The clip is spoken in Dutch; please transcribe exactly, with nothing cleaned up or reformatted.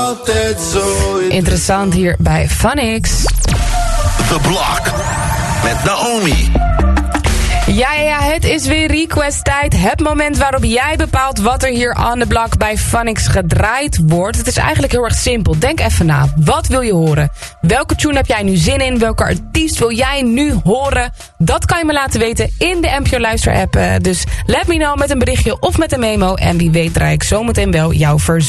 altijd zo. Interessant hier bij Phonics. The Block met Naomi. Ja, ja, ja, het is weer request tijd. Het moment waarop jij bepaalt wat er hier on the block bij Phonics gedraaid wordt. Het is eigenlijk heel erg simpel. Denk even na. Wat wil je horen? Welke tune heb jij nu zin in? Welke artiest wil jij nu horen? Dat kan je me laten weten in de M P O Luister app. Dus let me know met een berichtje of met een memo. En wie weet draai ik zometeen wel jouw verzoek.